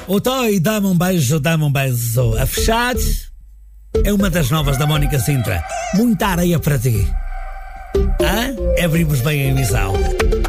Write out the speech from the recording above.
O Toy, dá-me um beijo, dá-me um beijo. A fechar é uma das novas da Mónica Sintra. Muita areia para ti. Abrimos bem a emissão.